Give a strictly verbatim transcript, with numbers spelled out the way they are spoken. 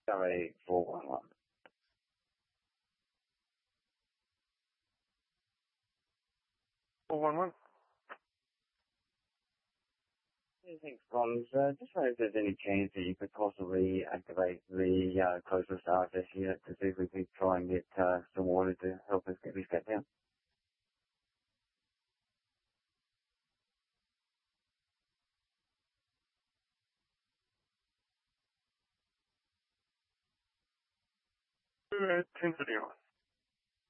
Sorry, four one one. four one one. Yeah, thanks, Collins. Uh, just wondering if there's any chance that you could possibly activate the uh, closed access unit to see if we could try and get uh, some water to help us get this cat down. Uh, ten thirty-one.